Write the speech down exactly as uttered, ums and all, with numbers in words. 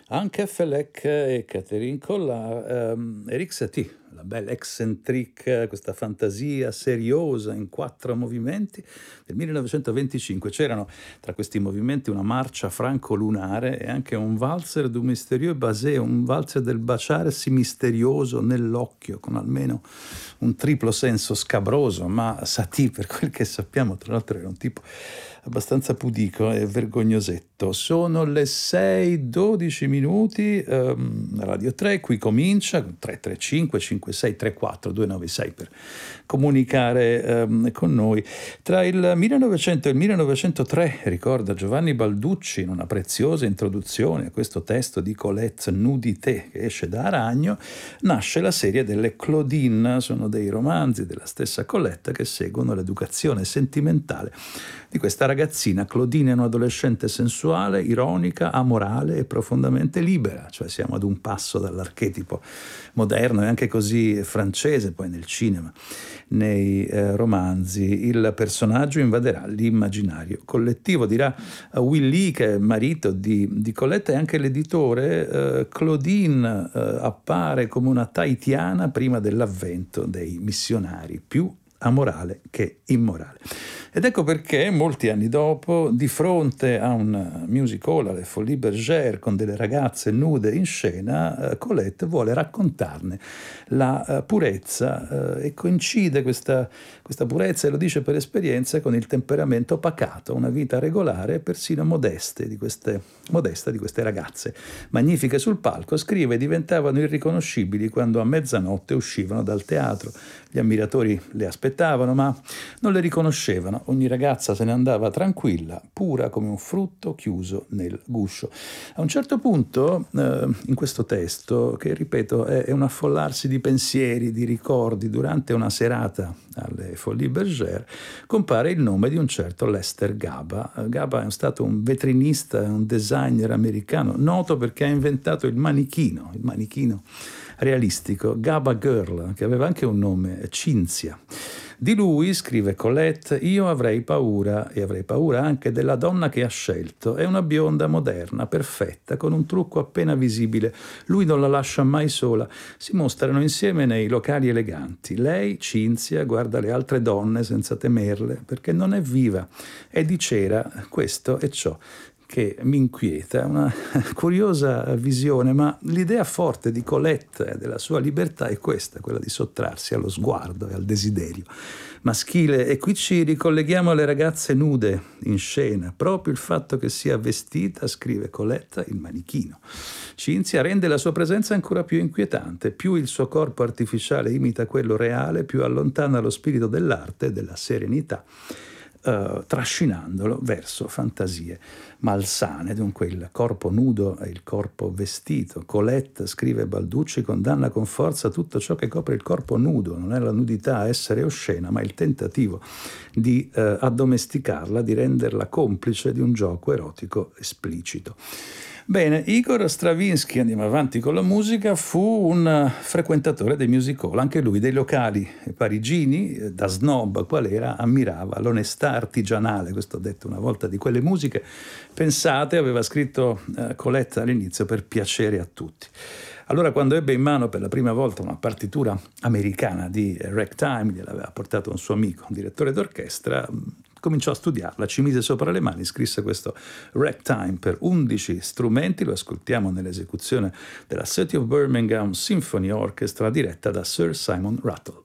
Anche Felek e Catherine Collat, ehm, Erik Satie, la belle Excentrique, questa fantasia seriosa in quattro movimenti del millenovecentoventicinque. C'erano tra questi movimenti una marcia franco-lunare e anche un valzer du mystérieux basé, un valzer del baciarsi misterioso nell'occhio, con almeno un triplo senso scabroso, ma Satie, per quel che sappiamo, tra l'altro era un tipo abbastanza pudico e vergognosetto. Sono le sei e dodici minuti, ehm, Radio tre, qui comincia, tre tre cinque cinque sei tre quattro due nove sei per comunicare ehm, con noi. Tra il millenovecento e il millenovecentotre, ricorda Giovanni Balducci, in una preziosa introduzione a questo testo di Colette Nudité che esce da Aragno, nasce la serie delle Claudine. Sono dei romanzi della stessa Colette che seguono l'educazione sentimentale di questa ragazzina. Claudine è un'adolescente sensuale, ironica, amorale e profondamente libera, cioè siamo ad un passo dall'archetipo moderno e anche così francese, poi nel cinema, nei eh, romanzi. Il personaggio invaderà l'immaginario collettivo, dirà uh, Willy, che è marito di, di Colette, e anche l'editore. uh, Claudine uh, appare come una tahitiana prima dell'avvento dei missionari, più amorale che immorale. Ed ecco perché molti anni dopo, di fronte a un musical alle Folies Bergère con delle ragazze nude in scena, Colette vuole raccontarne la purezza e coincide questa, questa purezza, e lo dice per esperienza, con il temperamento pacato, una vita regolare e persino modeste di queste, modesta di queste ragazze. Magnifiche sul palco, scrive, diventavano irriconoscibili quando a mezzanotte uscivano dal teatro. Gli ammiratori le aspettavano, ma non le riconoscevano. Ogni ragazza se ne andava tranquilla, pura come un frutto chiuso nel guscio. A un certo punto, eh, in questo testo, che ripeto è, è un affollarsi di pensieri, di ricordi, durante una serata alle Folies Bergère, compare il nome di un certo Lester Gaba. Gaba è stato un vetrinista, un designer americano, noto perché ha inventato il manichino, il manichino realistico, Gaba Girl, che aveva anche un nome, Cinzia. Di lui, scrive Colette, io avrei paura, e avrei paura anche della donna che ha scelto. È una bionda moderna, perfetta, con un trucco appena visibile. Lui non la lascia mai sola. Si mostrano insieme nei locali eleganti. Lei, Cinzia, guarda le altre donne senza temerle, perché non è viva. È di cera, questo e ciò che mi inquieta, una curiosa visione, ma l'idea forte di Colette e della sua libertà è questa, quella di sottrarsi allo sguardo e al desiderio maschile. E qui ci ricolleghiamo alle ragazze nude in scena. Proprio il fatto che sia vestita, scrive Colette, il manichino Cinzia, rende la sua presenza ancora più inquietante. Più il suo corpo artificiale imita quello reale, più allontana lo spirito dell'arte e della serenità, Uh, trascinandolo verso fantasie malsane. Dunque il corpo nudo e il corpo vestito. Colette, scrive Balducci, condanna con forza tutto ciò che copre il corpo nudo. Non è la nudità a essere oscena, ma il tentativo di uh, addomesticarla, di renderla complice di un gioco erotico esplicito. Bene, Igor Stravinsky, andiamo avanti con la musica, fu un frequentatore dei musical, anche lui dei locali parigini, da snob qual era, ammirava l'onestà artigianale, questo ho detto una volta, di quelle musiche pensate, aveva scritto eh, Colette all'inizio, per piacere a tutti. Allora, quando ebbe in mano per la prima volta una partitura americana di ragtime, gliel'aveva portato un suo amico, un direttore d'orchestra, cominciò a studiarla, ci mise sopra le mani, scrisse questo ragtime per undici strumenti. Lo ascoltiamo nell'esecuzione della City of Birmingham Symphony Orchestra diretta da Sir Simon Rattle.